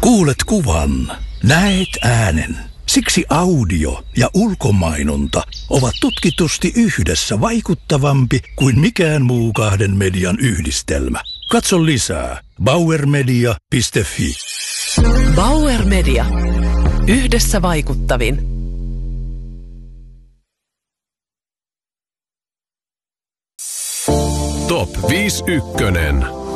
Kuulet kuvan, näet äänen. Siksi audio ja ulkomainonta ovat tutkitusti yhdessä vaikuttavampi kuin mikään muu kahden median yhdistelmä. Katso lisää bauermedia.fi. Bauer Media. Yhdessä vaikuttavin. Top 51.